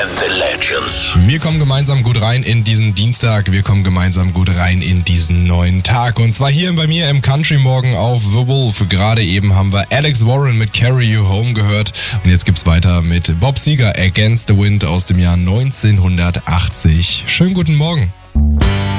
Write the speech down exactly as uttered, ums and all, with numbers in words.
and the Legends. Wir kommen gemeinsam gut rein in diesen Dienstag. Wir kommen gemeinsam gut rein in diesen neuen Tag. Und zwar hier bei mir im Country Morgen auf The Wolf. Gerade eben haben wir Alex Warren mit Carry You Home gehört. Und jetzt gibt's weiter mit Bob Seger, Against the Wind aus dem Jahr neunzehnhundertachtzig. Schönen guten Morgen.